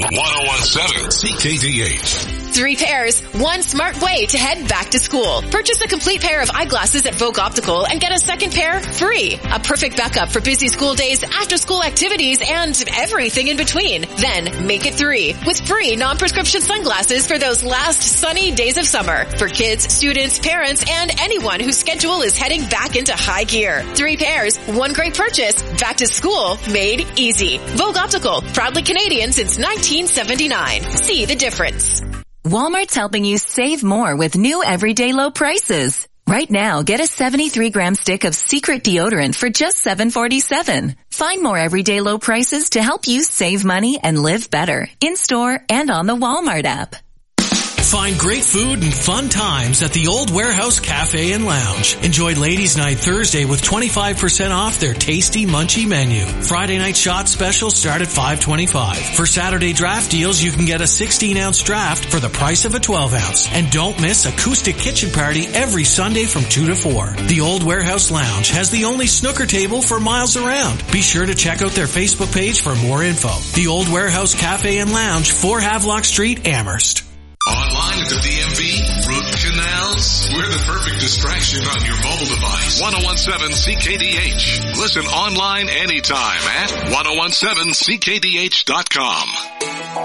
1017 CKDH. 3 pairs, 1 smart way to head back to school. Purchase a complete pair of eyeglasses at Vogue Optical and get a second pair free. A perfect backup for busy school days, after-school activities, and everything in between. Then make it 3 with free non-prescription sunglasses for those last sunny days of summer for kids, students, parents, and anyone whose schedule is heading back into high gear. 3 pairs, 1 great purchase. Back to school made easy. Vogue Optical, proudly Canadian since 1979. See the difference. Walmart's helping you save more with new everyday low prices. Right now, get a 73-gram stick of Secret deodorant for just $7.47. Find more everyday low prices to help you save money and live better in-store and on the Walmart app. Find great food and fun times at the Old Warehouse Cafe and Lounge. Enjoy Ladies' Night Thursday with 25% off their tasty munchy menu. Friday night shot specials start at $5.25. For Saturday draft deals, you can get a 16-ounce draft for the price of a 12-ounce. And don't miss Acoustic Kitchen Party every Sunday from 2 to 4. The Old Warehouse Lounge has the only snooker table for miles around. Be sure to check out their Facebook page for more info. The Old Warehouse Cafe and Lounge, 4 Havelock Street, Amherst. Online at the DMV, root canals. We're the perfect distraction on your mobile device. 1017 CKDH. Listen online anytime at 1017CKDH.com.